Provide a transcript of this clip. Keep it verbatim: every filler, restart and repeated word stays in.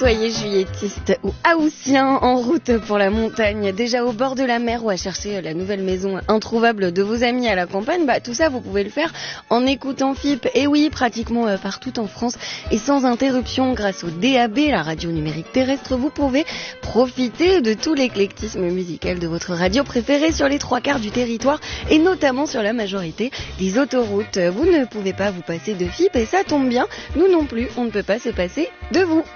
soyez juilletistes ou haussiens en route pour la montagne, déjà au bord de la mer ou à chercher la nouvelle maison introuvable de vos amis à la campagne, bah tout ça vous pouvez le faire en écoutant F I P. Et oui, pratiquement euh, partout en France et sans interruption grâce au D A B, la radio numérique terrestre, vous pouvez profiter de tout l'éclectisme musical de votre radio préférée sur les trois quarts du territoire et notamment sur la majorité des autoroutes. Vous ne pouvez pas vous passer de F I P et ça tombe bien, nous non plus, on ne peut pas se passer de vous.